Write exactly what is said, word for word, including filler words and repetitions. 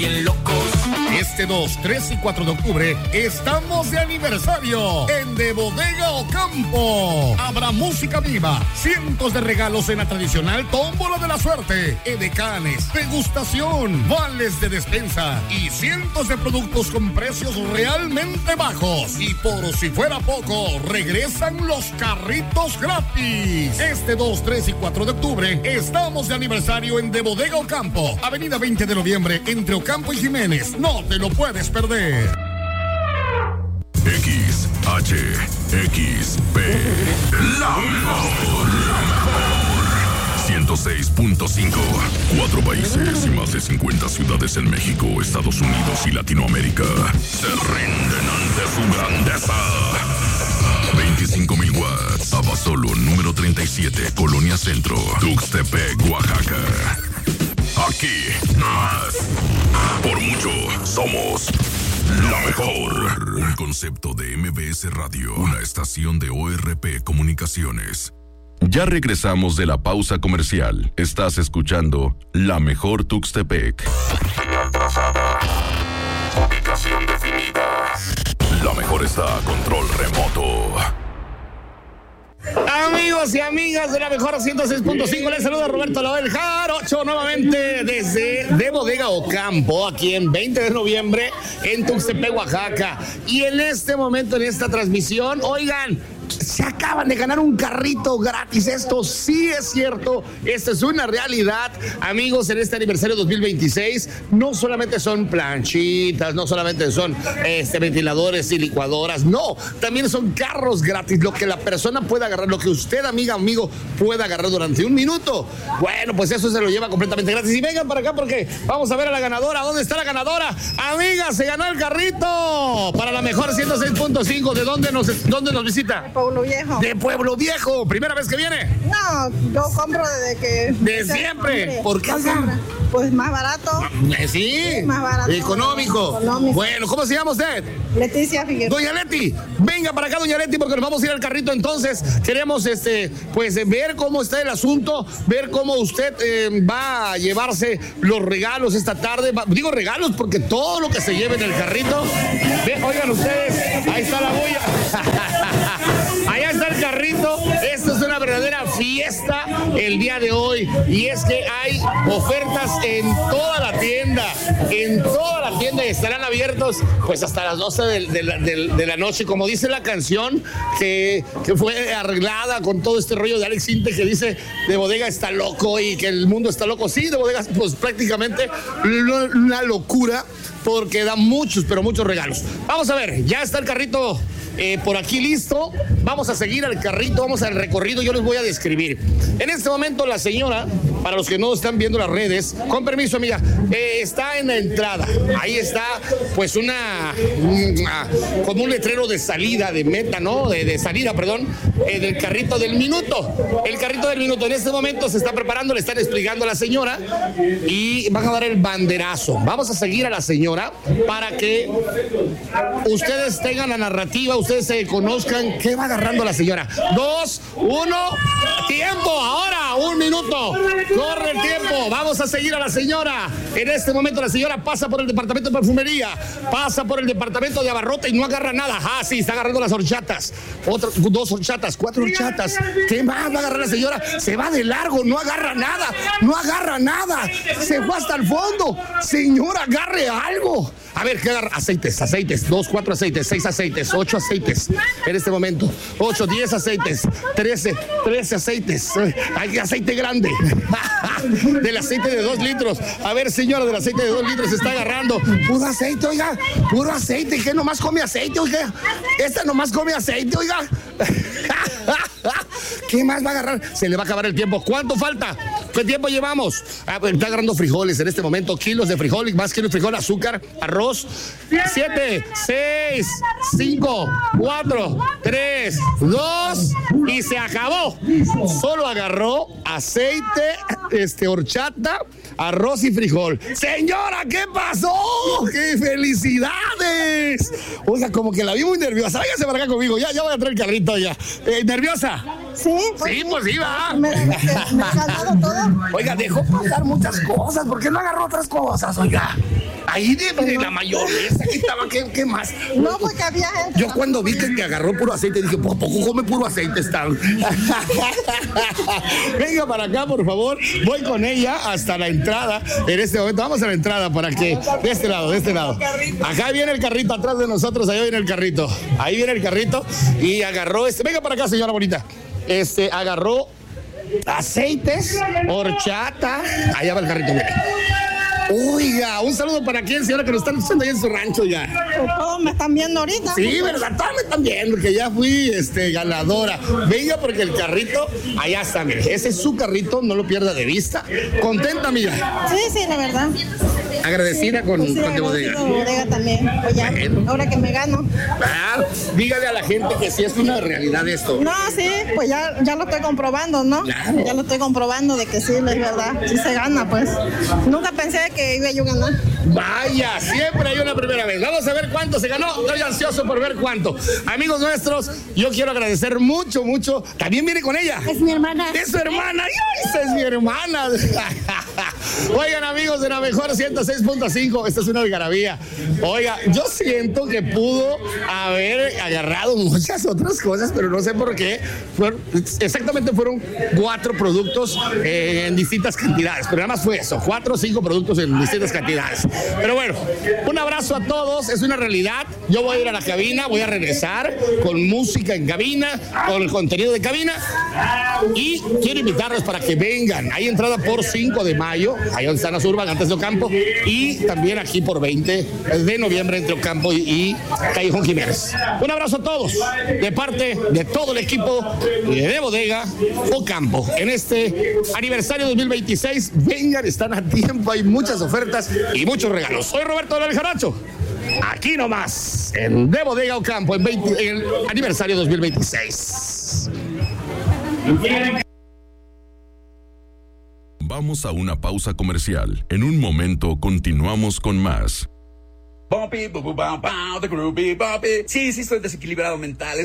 bien locos. Este dos, tres y cuatro de octubre estamos de aniversario en De Bodega Ocampo. Habrá música viva, cientos de regalos en la tradicional tómbola de la suerte, edecanes, degustación, vales de despensa y cientos de productos con precios realmente bajos. Y por si fuera poco, regresan los carritos gratis. Este dos, tres y cuatro de octubre estamos de aniversario en De Bodega Ocampo, Avenida veinte de noviembre entre Ocampo y Jiménez. No te lo puedes perder. X, H, X, P, la mejor, ciento seis punto cinco. Cuatro países y más de cincuenta ciudades en México, Estados Unidos y Latinoamérica se rinden ante su grandeza. veinticinco mil watts. Abasolo, número treinta y siete, Colonia Centro, Tuxtepec, Oaxaca. Aquí, más. Por mucho, somos la mejor. Un concepto de M B S Radio, una estación de O R P Comunicaciones. Ya regresamos de la pausa comercial. Estás escuchando La Mejor Tuxtepec. Señal trazada. Ubicación definida. La mejor está a control remoto. Amigos y amigas de La Mejor ciento seis punto cinco, les saluda Roberto Lavel Jarocho nuevamente desde De Bodega Ocampo, aquí en veinte de noviembre en Tuxtepec, Oaxaca. Y en este momento, en esta transmisión, oigan, se acaban de ganar un carrito gratis. Esto sí es cierto, esto es una realidad. Amigos, en este aniversario dos mil veintiséis no solamente son planchitas, no solamente son este, ventiladores y licuadoras, no, también son carros gratis, lo que la persona pueda agarrar, lo que usted, amiga, amigo, pueda agarrar durante un minuto. Bueno, pues eso se lo lleva completamente gratis. Y vengan para acá porque vamos a ver a la ganadora. ¿Dónde está la ganadora? Amiga, se ganó el carrito para La Mejor ciento seis punto cinco. ¿De dónde nos, dónde nos visita? Pueblo Viejo. De Pueblo Viejo. ¿Primera vez que viene? No, yo compro desde que... De siempre. ¿Por qué? Pues más barato. Eh, sí. Sí, más barato. Económico. Económico. Bueno, ¿cómo se llama usted? Leticia Figueroa. Doña Leti, venga para acá, doña Leti, porque nos vamos a ir al carrito. Entonces, queremos este, pues ver cómo está el asunto, ver cómo usted eh, va a llevarse los regalos esta tarde. Va, digo regalos porque todo lo que se lleve en el carrito. Ve, oigan ustedes, ahí está la bulla. Allá está el carrito. Esto es una verdadera fiesta el día de hoy. Y es que hay ofertas en toda la tienda. En toda la tienda estarán abiertos pues hasta las doce de, de, la, de, de la noche. Como dice la canción que, que fue arreglada con todo este rollo de Alex Inte, que dice De Bodega está loco y que el mundo está loco. Sí, De Bodega pues prácticamente una locura porque da muchos, pero muchos regalos. Vamos a ver, ya está el carrito Eh, por aquí listo. Vamos a seguir al carrito, vamos al recorrido. Yo les voy a describir. En este momento la señora, para los que no están viendo las redes, con permiso, amiga, eh, está en la entrada. Ahí está, pues una, una como un letrero de salida, de meta, ¿no? De, de salida, perdón, eh, del carrito del minuto. El carrito del minuto en este momento se está preparando, le están explicando a la señora y van a dar el banderazo. Vamos a seguir a la señora para que ustedes tengan la narrativa, ustedes se conozcan qué va agarrando la señora. Dos, uno, tiempo, ahora, un minuto. Corre el tiempo, vamos a seguir a la señora. En este momento la señora pasa por el departamento de perfumería, pasa por el departamento de abarrote y no agarra nada. Ah, sí, está agarrando las horchatas. Otra, dos horchatas, cuatro horchatas. ¿Qué más va a agarrar la señora? Se va de largo, no agarra nada, no agarra nada. Se fue hasta el fondo. Señora, agarre algo. A ver, ¿qué agarra? Aceites, aceites, dos, cuatro aceites, seis aceites, ocho aceites. En este momento, ocho, diez aceites, trece, trece aceites. Hay aceite grande. Del aceite de dos litros. A ver, señora, del aceite de dos litros se está agarrando. Puro aceite, oiga. Puro aceite. ¿Qué nomás come aceite, oiga? Esta nomás come aceite, oiga. ¿Qué más va a agarrar? Se le va a acabar el tiempo. ¿Cuánto falta? ¿Qué tiempo llevamos? Ah, está agarrando frijoles en este momento. Kilos de frijoles, más kilos de frijol, azúcar, arroz. Siete, seis, cinco, cuatro, tres, dos y se acabó. Solo agarró aceite, este, horchata, arroz y frijol. Señora, ¿qué pasó? ¡Qué felicidades! Oiga, como que la vi muy nerviosa. Váyase para acá conmigo. Ya, ya voy a traer el carrito ya. Eh, ¿Nerviosa? Sí, pues, sí, pues sí, va. Me, me, me ha ganado todo. Oiga, dejó pasar muchas cosas. ¿Por qué no agarró otras cosas, oiga? Ahí de, de la mayonesa que estaba, ¿qué, qué más? No, porque había gente. Yo cuando vi que, que agarró puro aceite, dije, ¿por poco come puro aceite están? Venga para acá, por favor. Voy con ella hasta la entrada. En este momento, vamos a la entrada para que, de este lado, de este lado. Acá viene el carrito, atrás de nosotros, ahí viene el carrito. Ahí viene el carrito y agarró este. Venga para acá, señora bonita. Este, agarró aceites, horchata. Allá va el carrito, mire. Oiga, un saludo para quién, señora, que nos están escuchando ahí en su rancho ya. Todos me están viendo ahorita. Sí, ¿verdad? Todos me están viendo que ya fui este, ganadora. Venga, porque el carrito, allá está, mire. Ese es su carrito, no lo pierda de vista. ¿Contenta, amiga? Sí, sí, la verdad. Agradecida sí, con, sí, con de bodega. Con bodega también. Pues ya, bueno. Ahora que me gano. Ah, dígale a la gente que sí es una realidad esto. No, sí, pues ya, ya lo estoy comprobando, ¿no? Claro. Ya lo estoy comprobando de que sí, es verdad. Sí se gana, pues. Nunca pensé que iba yo a ganar. Vaya, siempre hay una primera vez. Vamos a ver cuánto se ganó. Estoy ansioso por ver cuánto. Amigos nuestros, yo quiero agradecer mucho, mucho. También viene con ella. Es mi hermana. Es su hermana. ¡Ay, esa es mi hermana! Oigan, amigos de la mejor ciento seis punto cinco, esta es una algarabía. Oiga, yo siento que pudo haber agarrado muchas otras cosas, pero no sé por qué. Fueron, exactamente fueron cuatro productos eh, en distintas cantidades, pero nada más fue eso, cuatro o cinco productos en distintas cantidades. Pero bueno, un abrazo a todos, es una realidad. Yo voy a ir a la cabina, voy a regresar con música en cabina, con el contenido de cabina, y quiero invitarlos para que vengan. Hay entrada por cinco de mayo, ahí donde están las Urban, antes de Ocampo, y también aquí por veinte de noviembre entre Ocampo y, y Callejón Jiménez. Un abrazo a todos, de parte de todo el equipo de Bodega Ocampo. En este aniversario dos mil veintiséis, vengan, están a tiempo, hay muchas ofertas y muchos regalos. Soy Roberto del Jaracho, aquí nomás, en De Bodega Ocampo, en, veinte, en el aniversario dos mil veintiséis. Vamos a una pausa comercial. En un momento continuamos con más. Bumpy, bu, bu, bum, bum, the groovy bumpy. Sí, sí, estoy desequilibrado mental.